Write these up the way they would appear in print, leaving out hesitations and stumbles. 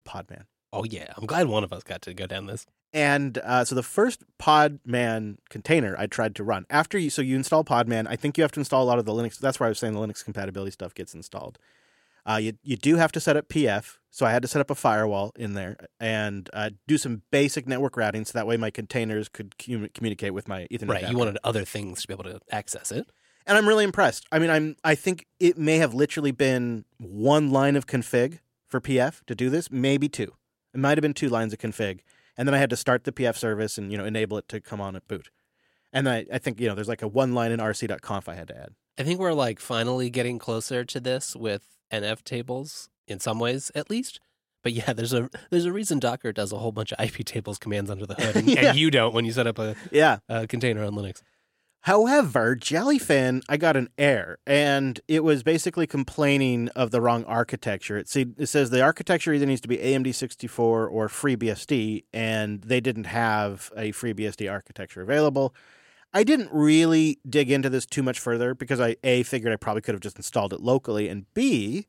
Podman. Oh, yeah. I'm glad one of us got to go down this. And so the first Podman container I tried to run, so you install Podman, I think you have to install a lot of the Linux. That's why I was saying the Linux compatibility stuff gets installed. You do have to set up PF, so I had to set up a firewall in there and do some basic network routing, so that way my containers could communicate with my Ethernet. Right, background. you wanted other things to be able to access it. And I'm really impressed. I mean, I think it may have literally been one line of config for PF to do this, maybe two. It might have been 2 lines of config. And then I had to start the PF service and, enable it to come on at boot. And I think, there's like a 1 line in rc.conf I had to add. I think we're like finally getting closer to this with NF tables in some ways, at least. But yeah, there's a reason Docker does a whole bunch of IP tables commands under the hood, and, Yeah. and you don't when you set up a container on Linux. However, Jellyfin, I got an error, and it was basically complaining of the wrong architecture. It says the architecture either needs to be AMD64 or FreeBSD, and they didn't have a FreeBSD architecture available. I didn't really dig into this too much further because I, A, figured I probably could have just installed it locally, and B,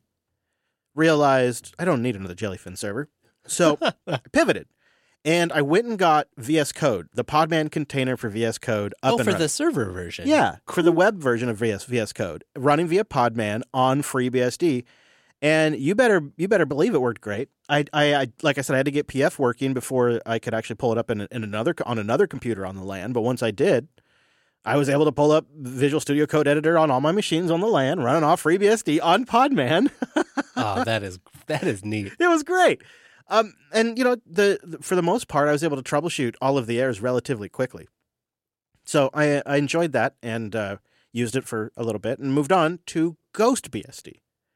realized I don't need another Jellyfin server. So I pivoted. And I went and got VS Code, the Podman container for VS Code up and for running. the server version. Yeah, for the web version of VS Code, running via Podman on FreeBSD. And you better believe it worked great. I like I said, I had to get PF working before I could actually pull it up on another computer on the LAN. But once I did, I was able to pull up Visual Studio Code Editor on all my machines on the LAN, running off FreeBSD on Podman. Oh, that is neat. It was great. And for the most part, I was able to troubleshoot all of the errors relatively quickly. So I enjoyed that and used it for a little bit and moved on to GhostBSD,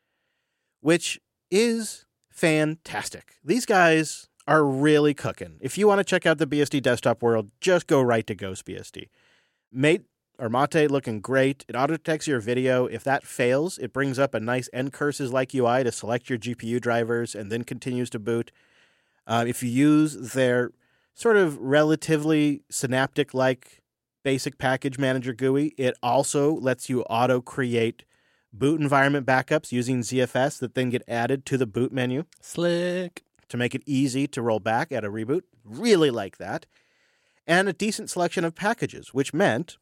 which is fantastic. These guys are really cooking. If you want to check out the BSD desktop world, just go right to GhostBSD. Mate looking great. It auto-detects your video. If that fails, it brings up a nice ncurses-like UI to select your GPU drivers and then continues to boot. If you use their sort of relatively Synaptic-like basic package manager GUI, it also lets you auto-create boot environment backups using ZFS that then get added to the boot menu. Slick. To make it easy to roll back at a reboot. Really like that. And a decent selection of packages, which meant,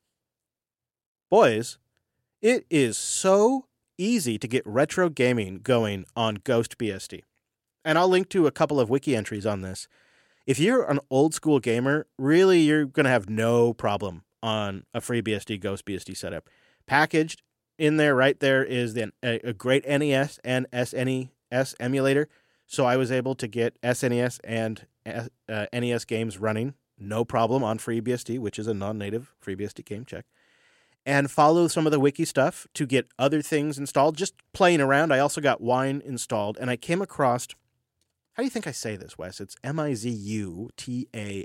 boys, it is so easy to get retro gaming going on GhostBSD. And I'll link to a couple of wiki entries on this. If you're an old school gamer, really you're going to have no problem on a FreeBSD GhostBSD setup. Packaged in there, right there, is a great NES and SNES emulator. So I was able to get SNES and NES games running, no problem, on FreeBSD, which is a non-native FreeBSD game, check. And follow some of the wiki stuff to get other things installed. Just playing around, I also got Wine installed, and I came across, how do you think I say this, Wes? It's Mizutamari.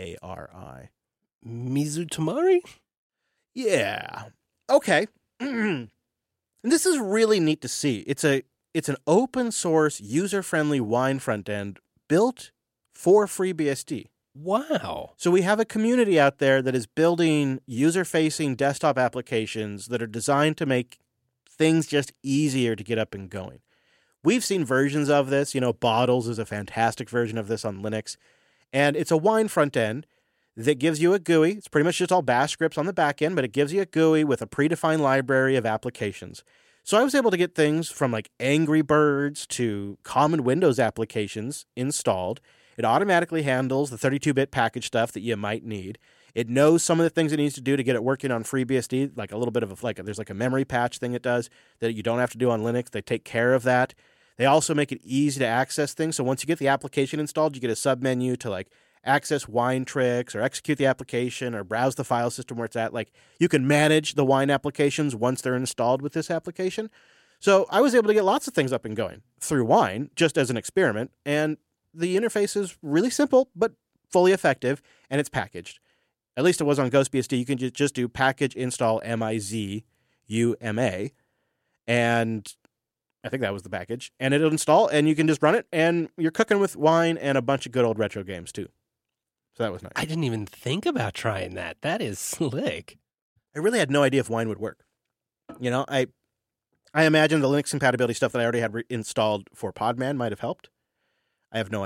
Mizutamari? Yeah. Okay. And this is really neat to see. It's an open source, user-friendly Wine front end built for FreeBSD. Wow. So we have a community out there that is building user-facing desktop applications that are designed to make things just easier to get up and going. We've seen versions of this. Bottles is a fantastic version of this on Linux. And it's a Wine front end that gives you a GUI. It's pretty much just all bash scripts on the back end, but it gives you a GUI with a predefined library of applications. So I was able to get things from like Angry Birds to common Windows applications installed. It automatically handles the 32-bit package stuff that you might need. It knows some of the things it needs to do to get it working on FreeBSD, like a little bit of there's like a memory patch thing it does that you don't have to do on Linux. They take care of that. They also make it easy to access things. So once you get the application installed, you get a submenu to like access Wine tricks or execute the application or browse the file system where it's at. Like you can manage the Wine applications once they're installed with this application. So I was able to get lots of things up and going through Wine just as an experiment. And the interface is really simple, but fully effective, and it's packaged. At least it was on GhostBSD. You can just do package install MIZUMA, and I think that was the package. And it'll install, and you can just run it, and you're cooking with Wine and a bunch of good old retro games, too. So that was nice. I didn't even think about trying that. That is slick. I really had no idea if Wine would work. I imagine the Linux compatibility stuff that I already had installed for Podman might have helped. I have no